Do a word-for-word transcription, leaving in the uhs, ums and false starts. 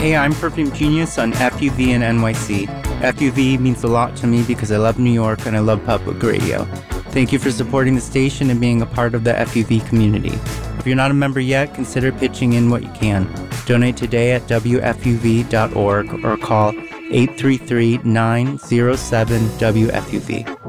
Hey, I'm Perfume Genius on F U V and N Y C. F U V means a lot to me because I love New York and I love public radio. Thank you for supporting the station and being a part of the F U V community. If you're not a member yet, consider pitching in what you can. Donate today at W F U V dot org or call eight three three, nine zero seven, W F U V.